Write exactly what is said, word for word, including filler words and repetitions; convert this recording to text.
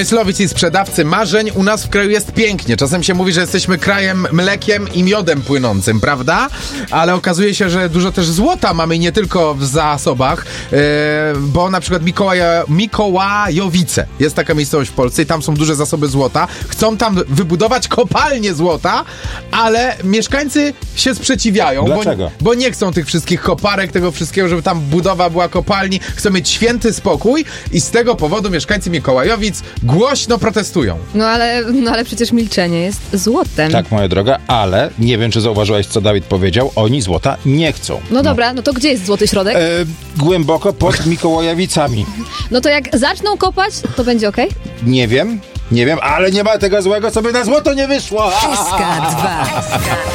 Myslowic i sprzedawcy marzeń. U nas w kraju jest pięknie. Czasem się mówi, że jesteśmy krajem mlekiem i miodem płynącym, prawda? Ale okazuje się, że dużo też złota mamy nie tylko w zasobach, yy, bo na przykład Mikołaja, Mikołajowice jest taka miejscowość w Polsce i tam są duże zasoby złota. Chcą tam wybudować kopalnię złota, ale mieszkańcy się sprzeciwiają. Dlaczego? Bo, bo nie chcą tych wszystkich koparek, tego wszystkiego, żeby tam budowa była kopalni. Chcą mieć święty spokój i z tego powodu mieszkańcy Mikołajowic głośno protestują. No ale, no ale przecież milczenie jest złotem. Tak, moja droga, ale nie wiem, czy zauważyłaś, co Dawid powiedział. Oni złota nie chcą. No dobra, no to gdzie jest złoty środek? E, głęboko pod Mikołajowicami. No to jak zaczną kopać, to będzie okej? Nie wiem, nie wiem, ale nie ma tego złego, co by na złoto nie wyszło. S K dwa.